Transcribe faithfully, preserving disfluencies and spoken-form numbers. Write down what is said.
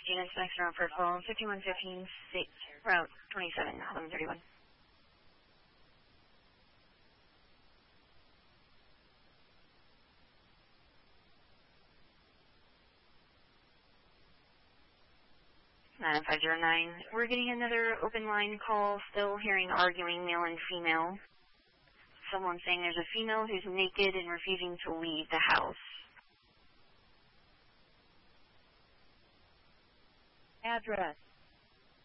Students next round for phone fifty-one fifteen, route twenty-seven, eleven thirty-one. nine five zero nine. We're getting another open line call, still hearing arguing male and female. Someone saying there's a female who's naked and refusing to leave the house. Address